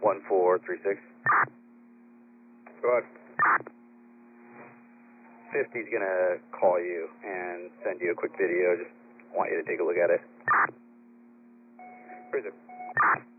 1436. Go ahead. 50's going to call you and send you a quick video. Just want you to take a look at it. Appreciate it.